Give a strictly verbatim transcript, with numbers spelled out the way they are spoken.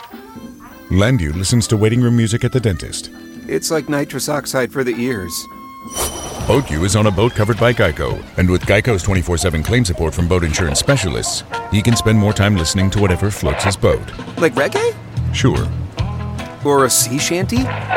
Landu listens to waiting room music at the dentist. It's like nitrous oxide for the ears. BoatU is on a boat covered by Geico, and with Geico's twenty-four seven claim support from boat insurance specialists, he can spend more time listening to whatever floats his boat. Like reggae? Sure. Or a sea shanty?